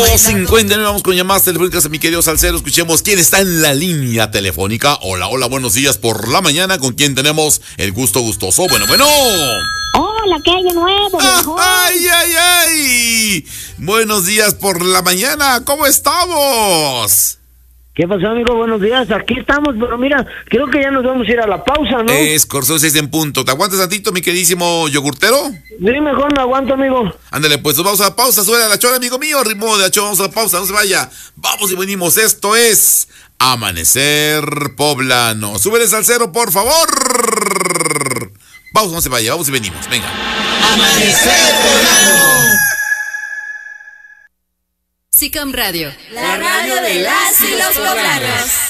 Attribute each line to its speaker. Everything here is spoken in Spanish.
Speaker 1: 2:59, vamos con llamadas telefónicas a mi querido Salcero. Escuchemos quién está en la línea telefónica. Hola, hola, buenos días por la mañana. ¿Con quién tenemos el gusto gustoso? Bueno.
Speaker 2: Hola, ¿qué hay de nuevo?
Speaker 1: ¡Ay! Buenos días por la mañana, ¿cómo estamos?
Speaker 3: ¿Qué pasó, amigo? Buenos días, aquí estamos, pero mira, creo que ya nos vamos a ir a la pausa, ¿no?
Speaker 1: Es Corzón 6 en punto. ¿Te aguantas tantito, mi queridísimo yogurtero?
Speaker 3: Sí, mejor me aguanto, amigo.
Speaker 1: Ándale, pues nos vamos a la pausa, sube a la chora, amigo mío, ritmo de la chora, vamos a la pausa, no se vaya. Vamos y venimos, esto es Amanecer Poblano. Súbele Salcero, por favor. Vamos, no se vaya, vamos y venimos, venga.
Speaker 4: Amanecer Poblano.
Speaker 5: SICAM Radio,
Speaker 4: la radio de las y los poblanos.